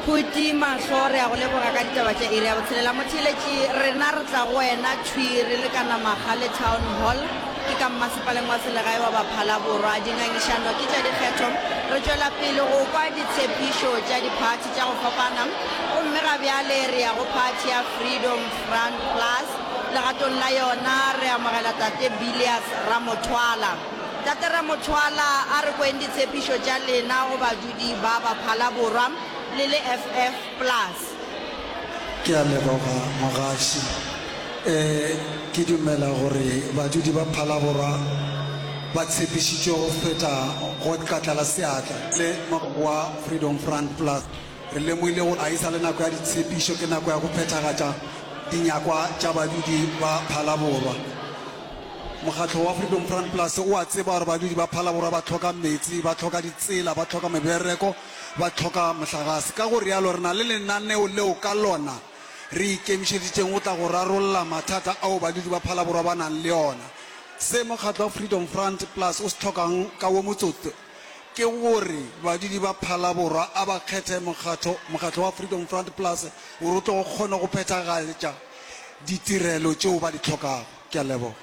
Phuti mahlo re a go leboga ka ditaba tša area botshelela motheletši rena re tla go wena tšhwiri le ka namagale town hall ke ka mmasepaleng wa selegae wa baphala borwa dingangišano ke tša dikgetho re tšwela pele go kwa ditshepišo tša diphathi tša go fapana gomme ga bjale re ya go phathi ya freedom front plus legatong la yona re amogela tate Bilias Ramothwala. Tate Ramothwala a re kweng ditshepišo tša lena go badudi ba baphala borwa le FF plus. Ke a leboga mogaši ke dumela gore badudi ba Baphala Borwa ba tshepišitše go feta go katlala seatla le wa freedom front plus re lemoile gore a isa le nako ya ditshepišo ke nako ya go phethagatša dinyakwa tša badudi ba Baphala Borwa. Mokgatlo wa freedom front plus o a tseba gore badudi ba Baphala Borwa ba tlhoka metsi ba tlhoka ditsela ba tlhoka mebereko ba tlhoka mohlagase ka gore yalo re na le lenaneo leo ka lona re ikemišeditšeng go tla go rarolla mathata ao badudi ba Baphala Borwa ba nang le yona. Se mokgatlo wa freedom front plus o se tlhokang ka wo motsotso ke gore badudi ba Baphala Borwa a ba kgethe mokgatlo wa freedom front plus gore o tlo go kgona go phethagatša ditirelo tšeo ba di tlhokago. Ke a leboga.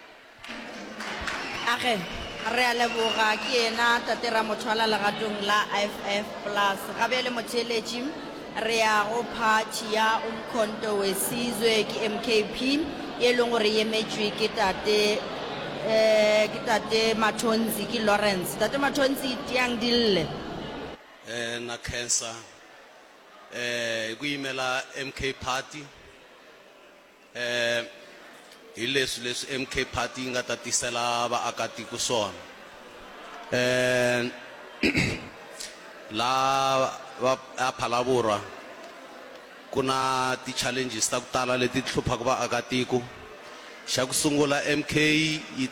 Age re a leboga ke yena tate Ramothwala legatong la FF plus gabe le motheletši re ya go phathi ya umkhonto wesizwe ke MKP e leng gore emetšwe ke tate Mathonsi ke Lawrence. Tate Mathonsi tiang dille na cancer go imela MK party leswi MK party nga tatisela vaakatiko swona la Baphala Borwa ku na ti-challenges ta ku tala leti hluphaku vaakatiko. Xa ku sungula MK yi